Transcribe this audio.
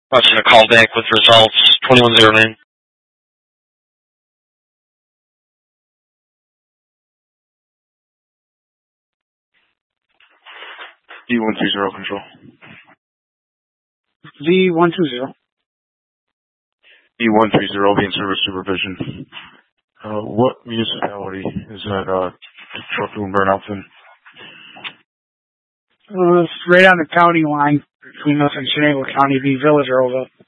Watching a call back with results 2109. D130 control. D120. D130 being service supervision. What municipality is that truck doing burnouts in? It's right on the county line between us and Chenango County, the Village Roosevelt.